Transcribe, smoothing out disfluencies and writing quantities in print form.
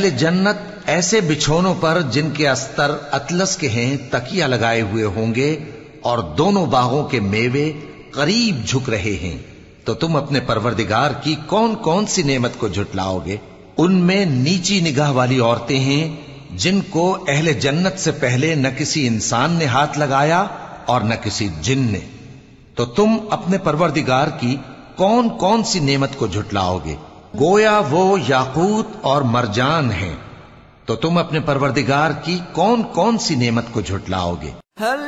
अहले जन्नत ऐसे बिछोनों पर जिनके अस्तर अतलस के हैं तकिया लगाए हुए होंगे और दोनों बागों के मेवे करीब झुक रहे हैं, तो तुम अपने परवरदिगार की कौन कौन सी नेमत को झुटलाओगे? उनमें नीची निगाह वाली औरतें हैं जिनको अहले जन्नत से पहले न किसी इंसान ने हाथ लगाया और न किसी जिन ने, तो तुम अपने परवरदिगार की कौन कौन सी नेमत को झुटलाओगे? गोया वो याकूत और मरजान हैं, तो तुम अपने परवरदिगार की कौन कौन सी नेमत को झुटलाओगे?